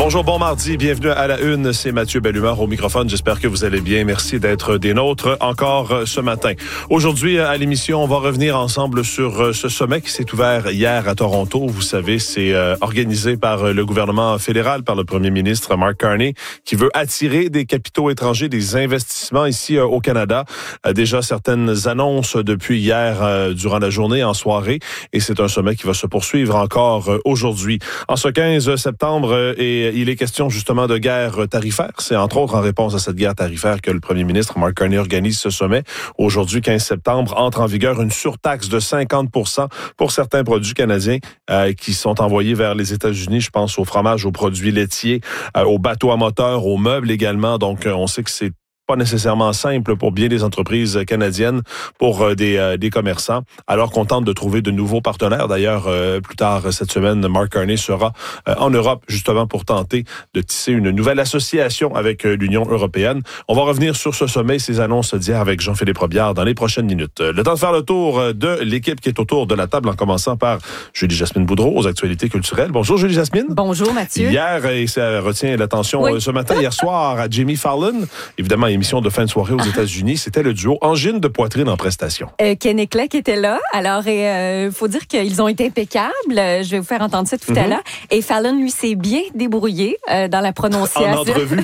Bonjour, bon mardi, bienvenue à la Une, c'est Mathieu Bellumeur au microphone, j'espère que vous allez bien, merci d'être des nôtres encore ce matin. Aujourd'hui à l'émission, on va revenir ensemble sur ce sommet qui s'est ouvert hier à Toronto. Vous savez, c'est organisé par le gouvernement fédéral, par le premier ministre Mark Carney, qui veut attirer des capitaux étrangers, des investissements ici au Canada. Déjà certaines annonces depuis hier durant la journée, en soirée, et c'est un sommet qui va se poursuivre encore aujourd'hui. En ce 15 septembre, il est question justement de guerre tarifaire. C'est entre autres en réponse à cette guerre tarifaire que le premier ministre Mark Carney organise ce sommet. Aujourd'hui, 15 septembre, entre en vigueur une surtaxe de 50% pour certains produits canadiens qui sont envoyés vers les États-Unis. Je pense au fromage, aux produits laitiers, aux bateaux à moteur, aux meubles également. Donc, on sait que c'est pas nécessairement simple pour bien des entreprises canadiennes, pour des commerçants, alors qu'on tente de trouver de nouveaux partenaires. D'ailleurs, plus tard cette semaine, Mark Carney sera en Europe justement pour tenter de tisser une nouvelle association avec l'Union européenne. On va revenir sur ce sommet et ses annonces d'hier avec Jean-Philippe Robillard dans les prochaines minutes. Le temps de faire le tour de l'équipe qui est autour de la table, en commençant par Julie-Jasmine Boudreau aux actualités culturelles. Bonjour Julie-Jasmine. Bonjour Mathieu. Hier, et ça retient l'attention ce matin, hier soir, à Jimmy Fallon, évidemment, émission de fin de soirée aux États-Unis, c'était le duo angine de poitrine en prestation. Ken et Clay qui était là. Alors, il faut dire qu'ils ont été impeccables. Je vais vous faire entendre ça tout à l'heure. Et Fallon, lui, s'est bien débrouillé dans la prononciation. En entrevue.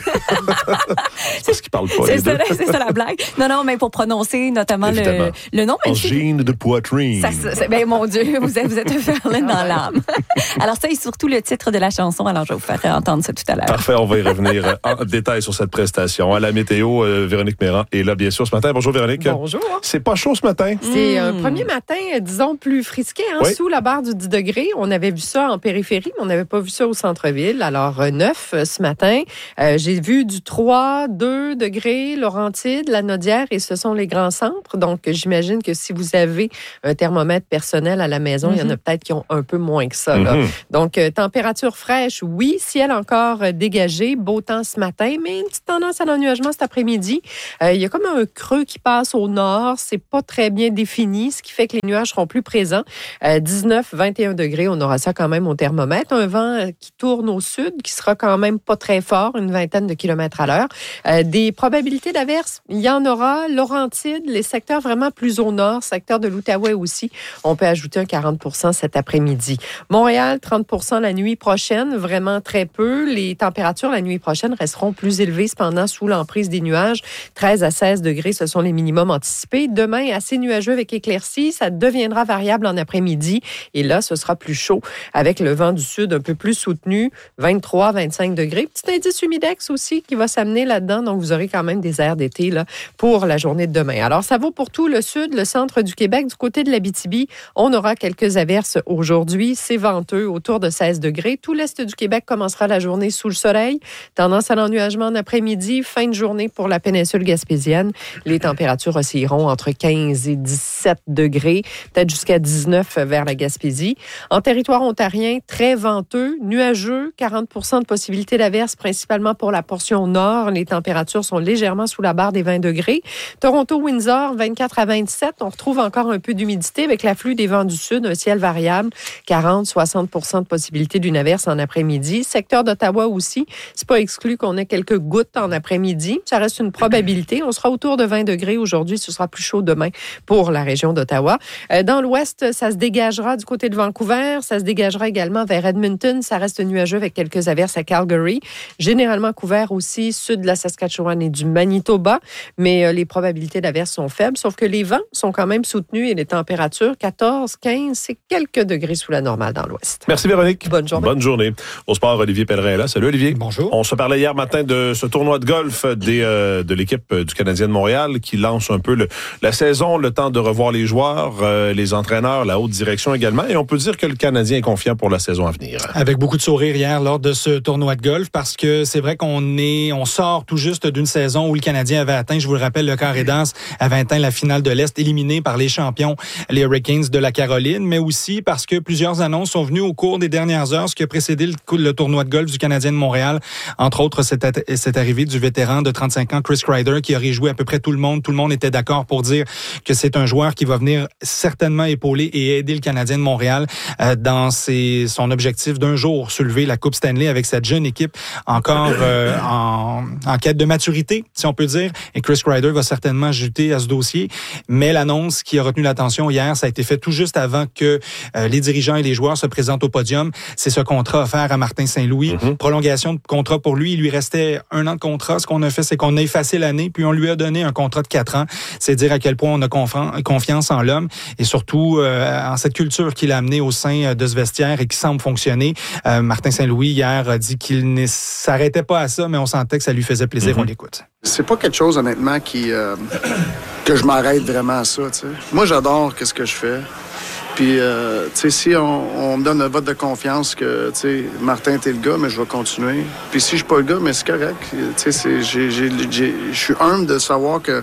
C'est parce qu'il parle pas. C'est ça la blague. Non, mais pour prononcer notamment le nom. Angine de poitrine. Ben, mon Dieu, vous êtes un Fallon dans l'âme. Alors, ça est surtout le titre de la chanson. Alors, je vais vous faire entendre ça tout à l'heure. Parfait, on va y revenir en détail sur cette prestation. À la météo, Véronique Méran est là, bien sûr, ce matin. Bonjour, Véronique. Bonjour. C'est pas chaud ce matin? C'est un premier matin, disons, plus frisqué, oui. Sous la barre du 10 degrés. On avait vu ça en périphérie, mais on n'avait pas vu ça au centre-ville. Alors, 9 ce matin. J'ai vu du 3, 2 degrés, Laurentides, la Naudière, et ce sont les grands centres. Donc, j'imagine que si vous avez un thermomètre personnel à la maison, il y en a peut-être qui ont un peu moins que ça. Là. Donc, température fraîche, oui. Ciel encore dégagé. Beau temps ce matin, mais une petite tendance à l'ennuagement cet après-midi. Il y a comme un creux qui passe au nord. C'est pas très bien défini, ce qui fait que les nuages seront plus présents. 19, 21 degrés, on aura ça quand même au thermomètre. Un vent qui tourne au sud, qui sera quand même pas très fort, une vingtaine de kilomètres à l'heure. Des probabilités d'averses, il y en aura. Laurentides, les secteurs vraiment plus au nord, secteur de l'Outaouais aussi, on peut ajouter un 40% cet après-midi. Montréal, 30% la nuit prochaine, vraiment très peu. Les températures la nuit prochaine resteront plus élevées cependant sous l'emprise des nuages. 13 à 16 degrés, ce sont les minimums anticipés. Demain, assez nuageux avec éclaircies. Ça deviendra variable en après-midi. Et là, ce sera plus chaud avec le vent du sud un peu plus soutenu. 23, 25 degrés. Petit indice humidex aussi qui va s'amener là-dedans. Donc, vous aurez quand même des airs d'été là, pour la journée de demain. Alors, ça vaut pour tout le sud, le centre du Québec. Du côté de l'Abitibi, on aura quelques averses aujourd'hui. C'est venteux, autour de 16 degrés. Tout l'est du Québec commencera la journée sous le soleil. Tendance à l'ennuagement en après-midi. Fin de journée pour la péninsule gaspésienne. Les températures oscilleront entre 15 et 17 degrés, peut-être jusqu'à 19 vers la Gaspésie. En territoire ontarien, très venteux, nuageux, 40% de possibilité d'averse, principalement pour la portion nord. Les températures sont légèrement sous la barre des 20 degrés. Toronto-Windsor, 24 à 27. On retrouve encore un peu d'humidité avec l'afflux des vents du sud, un ciel variable, 40-60% de possibilité d'une averse en après-midi. Secteur d'Ottawa aussi, c'est pas exclu qu'on ait quelques gouttes en après-midi. Ça reste une probabilité. On sera autour de 20 degrés aujourd'hui. Ce sera plus chaud demain pour la région d'Ottawa. Dans l'ouest, ça se dégagera du côté de Vancouver. Ça se dégagera également vers Edmonton. Ça reste nuageux avec quelques averses à Calgary. Généralement couvert aussi sud de la Saskatchewan et du Manitoba. Mais les probabilités d'averses sont faibles. Sauf que les vents sont quand même soutenus et les températures, 14, 15, c'est quelques degrés sous la normale dans l'ouest. Merci Véronique. Bonne journée. Bonne journée. Au sport, Olivier Pellerin est là. Salut Olivier. Bonjour. On se parlait hier matin de ce tournoi de golf de l'équipe du Canadien de Montréal qui lance un peu la saison, le temps de revoir les joueurs, les entraîneurs, la haute direction également. Et on peut dire que le Canadien est confiant pour la saison à venir. Avec beaucoup de sourires hier lors de ce tournoi de golf parce que c'est vrai on sort tout juste d'une saison où le Canadien avait atteint, je vous le rappelle, le carré d'as, avait atteint la finale de l'Est, éliminé par les champions, les Hurricanes de la Caroline, mais aussi parce que plusieurs annonces sont venues au cours des dernières heures, ce qui a précédé le tournoi de golf du Canadien de Montréal. Entre autres, cette arrivée du vétéran de 35 ans ans, Chris Kreider, qui aurait joué à peu près tout le monde. Tout le monde était d'accord pour dire que c'est un joueur qui va venir certainement épauler et aider le Canadien de Montréal dans son objectif d'un jour soulever la Coupe Stanley avec cette jeune équipe encore en quête de maturité, si on peut dire. Et Chris Kreider va certainement ajouter à ce dossier. Mais l'annonce qui a retenu l'attention hier, ça a été fait tout juste avant que les dirigeants et les joueurs se présentent au podium. C'est ce contrat offert à Martin Saint-Louis. Prolongation de contrat pour lui. Il lui restait 1 an de contrat. Ce qu'on a fait, c'est qu'on a effacé l'année, puis on lui a donné un contrat de 4 ans. C'est dire à quel point on a confiance en l'homme et surtout en cette culture qu'il a amenée au sein de ce vestiaire et qui semble fonctionner. Martin Saint-Louis, hier, a dit qu'il ne s'arrêtait pas à ça, mais on sentait que ça lui faisait plaisir. On l'écoute. C'est pas quelque chose, honnêtement, que je m'arrête vraiment à ça. T'sais. Moi, j'adore ce que je fais. Puis, si on me donne un vote de confiance que, Martin, t'es le gars, mais je vais continuer. Puis si je suis pas le gars, mais c'est correct. Je suis humble de savoir que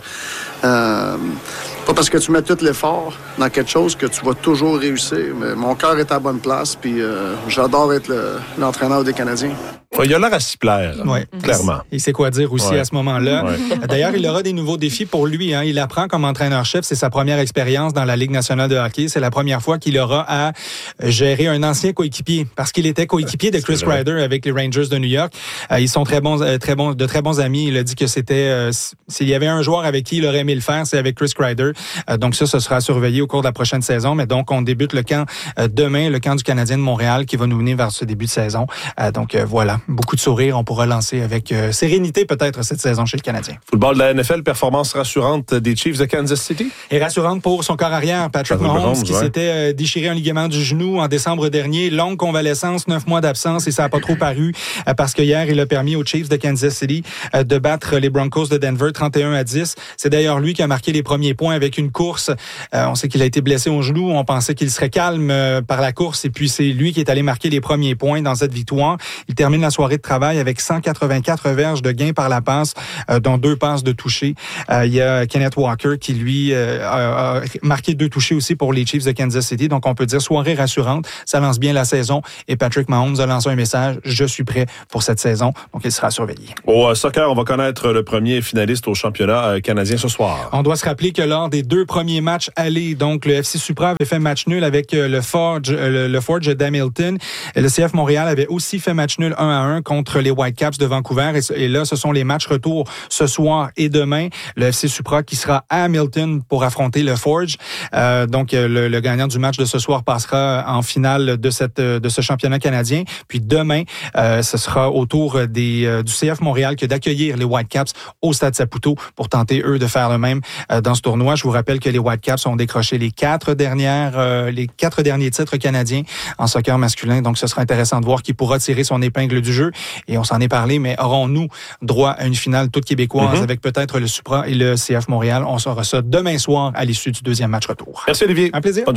pas parce que tu mets tout l'effort dans quelque chose que tu vas toujours réussir. Mais mon cœur est à la bonne place, puis j'adore être l'entraîneur des Canadiens. Il a l'air à s'y plaire, clairement. Il sait quoi dire aussi à ce moment-là. D'ailleurs, il aura des nouveaux défis pour lui. Il apprend comme entraîneur-chef. C'est sa première expérience dans la Ligue nationale de hockey. C'est la première fois qu'il aura à gérer un ancien coéquipier parce qu'il était coéquipier de Chris Kreider avec les Rangers de New York. Ils sont de très bons amis. Il a dit que c'était s'il y avait un joueur avec qui il aurait aimé le faire, c'est avec Chris Kreider. Donc ça sera surveillé au cours de la prochaine saison. Mais donc, on débute le camp demain, le camp du Canadien de Montréal qui va nous mener vers ce début de saison. Donc voilà. Beaucoup de sourires. On pourra lancer avec sérénité peut-être cette saison chez le Canadien. Football de la NFL, performance rassurante des Chiefs de Kansas City. Et rassurante pour son corps arrière, Patrick Mahomes, qui s'était déchiré un ligament du genou en décembre dernier. Longue convalescence, 9 mois d'absence et ça n'a pas trop paru parce que hier, il a permis aux Chiefs de Kansas City de battre les Broncos de Denver 31-10. C'est d'ailleurs lui qui a marqué les premiers points avec une course. On sait qu'il a été blessé au genou. On pensait qu'il serait calme par la course et puis c'est lui qui est allé marquer les premiers points dans cette victoire. Il termine la soirée de travail avec 184 verges de gain par la passe, dont 2 passes de toucher. Il y a Kenneth Walker qui, lui, a marqué 2 touchés aussi pour les Chiefs de Kansas City. Donc, on peut dire soirée rassurante. Ça lance bien la saison. Et Patrick Mahomes a lancé un message. Je suis prêt pour cette saison. Donc, il sera surveillé. Au soccer, on va connaître le premier finaliste au championnat canadien ce soir. On doit se rappeler que lors des 2 premiers matchs allés, donc le FC Supra avait fait match nul avec le Forge d'Hamilton. Le CF Montréal avait aussi fait match nul 1-1 contre les Whitecaps de Vancouver. Et là, ce sont les matchs retour ce soir et demain. Le FC Supra qui sera à Hamilton pour affronter le Forge. Donc, le gagnant du match de ce soir passera en finale de ce championnat canadien. Puis demain, ce sera au tour du CF Montréal que d'accueillir les Whitecaps au Stade Saputo pour tenter, eux, de faire le même dans ce tournoi. Je vous rappelle que les Whitecaps ont décroché les 4 derniers titres canadiens en soccer masculin. Donc, ce sera intéressant de voir qui pourra tirer son épingle du jeu. Et on s'en est parlé, mais aurons-nous droit à une finale toute québécoise avec peut-être le Supra et le CF Montréal? On saura ça demain soir à l'issue du 2e match retour. Merci Olivier. Un plaisir.